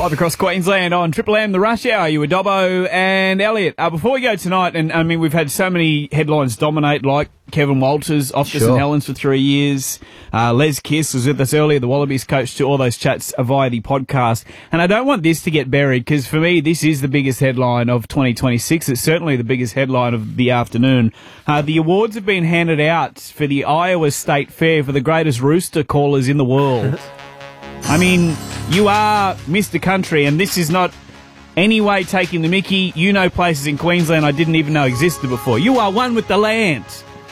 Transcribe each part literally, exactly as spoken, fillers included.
Live across Queensland on Triple M, the Rush Hour. You were Dobbo and Elliot. Uh, before we go tonight, and I mean, we've had so many headlines dominate, like Kevin Walters off to Sure. St Helens for three years. Uh, Les Kiss was with us earlier, the Wallabies coach, to all those chats via the podcast. And I don't want this to get buried, because for me, this is the biggest headline of twenty twenty-six. It's certainly the biggest headline of the afternoon. Uh, the awards have been handed out for the Iowa State Fair for the greatest rooster callers in the world. I mean, you are Mister Country, and this is not any way taking the mickey. You know places in Queensland I didn't even know existed before. You are one with the land.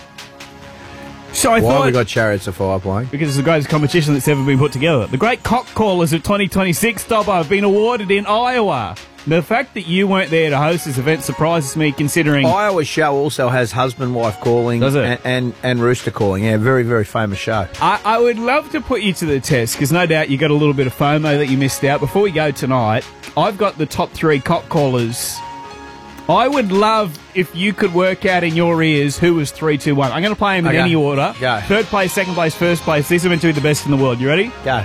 So I Why thought, have we got Chariots of Fire playing? because it's the greatest competition that's ever been put together. The great cock callers of twenty twenty-six, Dobbo, have been awarded in Iowa. The fact that you weren't there to host this event surprises me, considering... Iowa's show also has husband-wife calling. Does it? And, and, and rooster calling. Yeah, very, very famous show. I, I would love to put you to the test, because no doubt you got a little bit of FOMO that you missed out. Before we go tonight, I've got the top three cock callers. I would love if you could work out in your ears who was three, two, one. I'm going to play them in Okay. any order. Go. Third place, second place, first place. These are meant to be the best in the world. You ready? Go.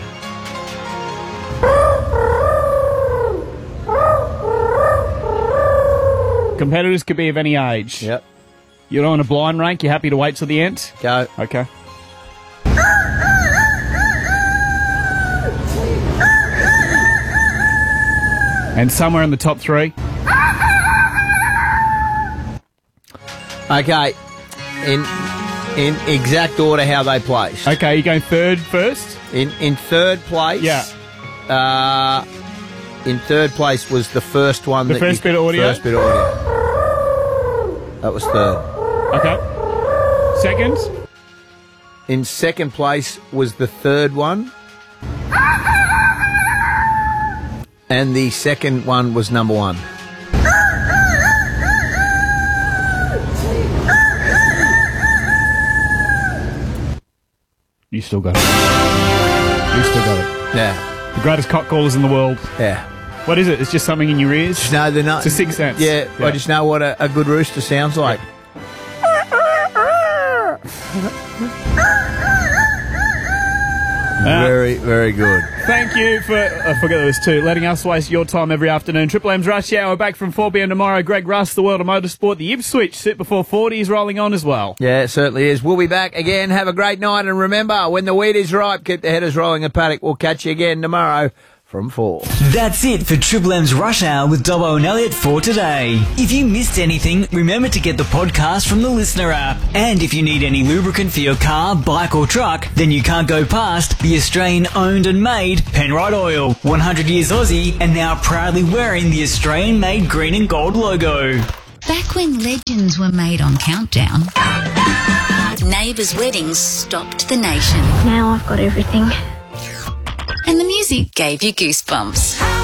Competitors could be of any age. Yep. You're on a blind rank. You're happy to wait till the end? Go. Okay. And somewhere in the top three. Okay. In in exact order how they placed. Okay, you're going third first? In in third place. Yeah. Uh, in third place was the first one. The that first you, bit of audio? First bit of audio. That was third. Okay. Second? In second place was the third one. And the second one was number one. You still got it. You still got it. Yeah. The greatest cock callers in the world. Yeah. What is it? It's just something in your ears? Just know they're not. It's a sixth sense. Yeah, Yeah. I just know what a, a good rooster sounds like. Uh, Very, very good. Thank you for, I forget there was two, letting us waste your time every afternoon. Triple M's Rush Hour back from four p.m. tomorrow. Greg Russ, the world of motorsport. The Ipswich Super four forty is rolling on as well. Yeah, it certainly is. We'll be back again. Have a great night. And remember, when the wheat is ripe, keep the headers rolling a paddock. We'll catch you again tomorrow from four. That's it for Triple M's Rush Hour with Dobbo and Elliot for today. If you missed anything, remember to get the podcast from the Listener app. And if you need any lubricant for your car, bike or truck, then you can't go past the Australian owned and made Penrite Oil. one hundred years Aussie and now proudly wearing the Australian made green and gold logo. Back when legends were made on Countdown, neighbours' weddings stopped the nation. Now I've got everything. And the music gave you goosebumps.